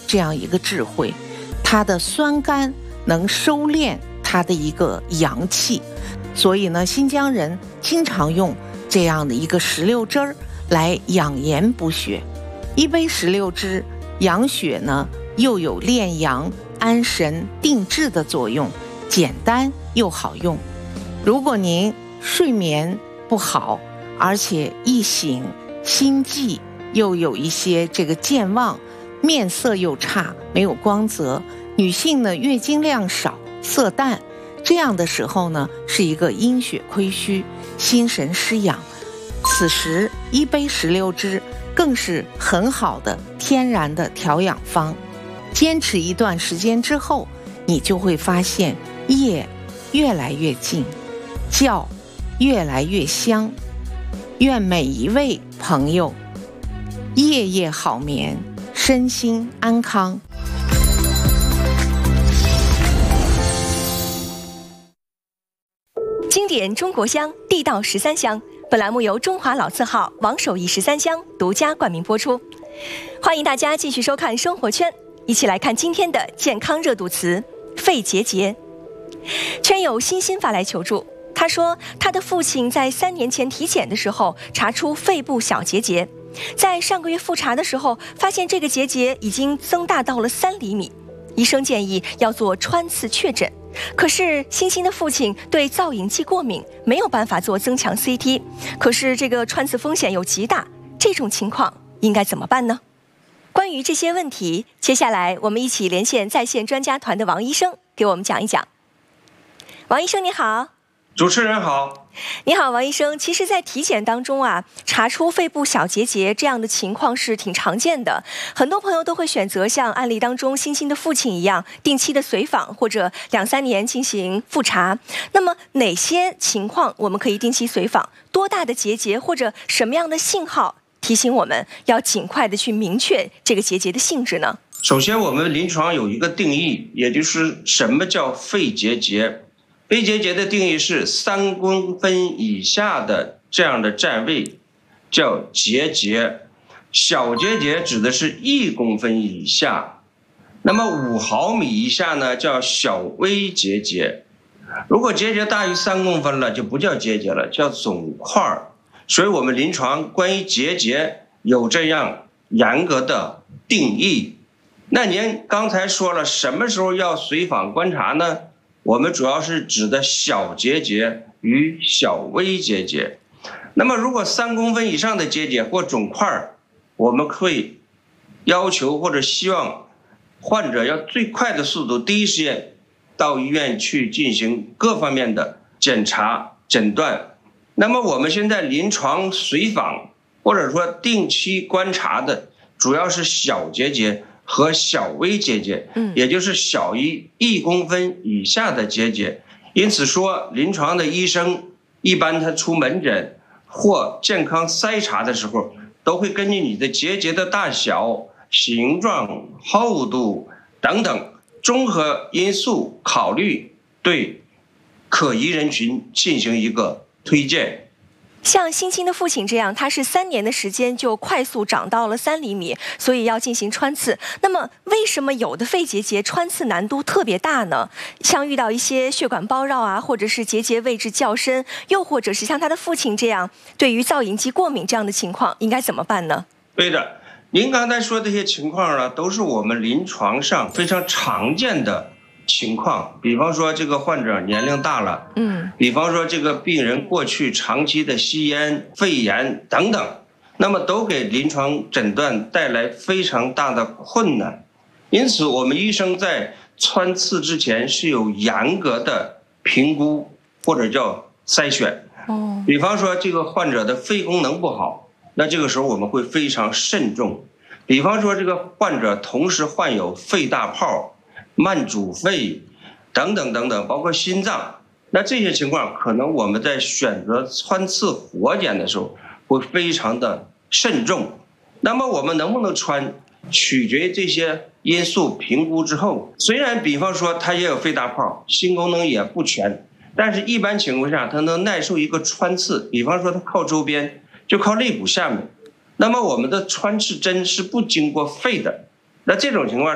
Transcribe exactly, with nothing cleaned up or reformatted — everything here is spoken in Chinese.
这样一个智慧，它的酸甘能收敛它的一个阳气，所以呢，新疆人经常用这样的一个石榴汁儿来养颜补血。一杯石榴汁养血呢，又有炼阳、安神、定志的作用，简单又好用。如果您睡眠不好，而且一醒心悸，又有一些这个健忘，面色又差，没有光泽，女性呢月经量少，色淡，这样的时候呢，是一个阴血亏虚，心神失养。此时一杯石榴汁更是很好的天然的调养方。坚持一段时间之后，你就会发现夜越来越静，觉越来越香。愿每一位朋友夜夜好眠，身心安康。 经典中国香，地道十三香。本栏目由中华老字号王守义十三香独家冠名播出。欢迎大家继续收看生活圈，一起来看今天的健康热度词肺结节。圈友欣欣发来求助，他说他的父亲在三年前体检的时候查出肺部小结节，在上个月复查的时候发现这个结节已经增大到了三厘米，医生建议要做穿刺确诊。可是欣欣的父亲对造影剂过敏，没有办法做增强 C T， 可是这个穿刺风险又极大，这种情况应该怎么办呢？关于这些问题，接下来我们一起连线在线专家团的王医生给我们讲一讲。王医生你好。 主持人好。 你好，王医生。其实在体检当中啊，查出肺部小结节这样的情况是挺常见的，很多朋友都会选择像案例当中欣欣的父亲一样，定期的随访或者两三年进行复查。那么哪些情况我们可以定期随访？多大的结节或者什么样的信号提醒我们要尽快的去明确这个结节的性质呢？ 首先我们临床有一个定义，也就是什么叫肺结节。肺结节的定义是三公分以下的这样的占位叫结节，小结节指的是一公分以下，那么五毫米以下呢叫小微结节。如果结节大于三公分了，就不叫结节了，叫肿块。所以我们临床关于结节有这样严格的定义。那您刚才说了什么时候要随访观察呢？我们主要是指的小结节与小微结节。那么如果三公分以上的结节或肿块，我们会要求或者希望患者要最快的速度，第一时间到医院去进行各方面的检查诊断。那么我们现在临床随访或者说定期观察的主要是小结节和小微结节，也就是小于一公分以下的结节。因此说，临床的医生一般他出门诊或健康筛查的时候，都会根据你的结节的大小、形状、厚度等等综合因素考虑，对可疑人群进行一个推荐。 像欣欣的父亲这样，他是三年的时间就快速长到了三厘米，所以要进行穿刺。那么为什么有的肺结节穿刺难度特别大呢？像遇到一些血管包绕啊，或者是结节位置较深，又或者是像他的父亲这样对于造影剂过敏这样的情况，应该怎么办呢？ 对的，您刚才说的这些情况呢，都是我们临床上非常常见的情况。比方说这个患者年龄大了，嗯，比方说这个病人过去长期的吸烟、肺炎等等，那么都给临床诊断带来非常大的困难。因此我们医生在穿刺之前是有严格的评估或者叫筛选。哦，比方说这个患者的肺功能不好，那这个时候我们会非常慎重。比方说这个患者同时患有肺大泡、慢阻肺等等等等，包括心脏，那这些情况可能我们在选择穿刺活检的时候会非常的慎重。那么我们能不能穿，取决于这些因素评估之后。虽然比方说他也有肺大泡，心功能也不全，但是一般情况下他能耐受一个穿刺。比方说他靠周边，就靠肋骨下面，那么我们的穿刺针是不经过肺的，那这种情况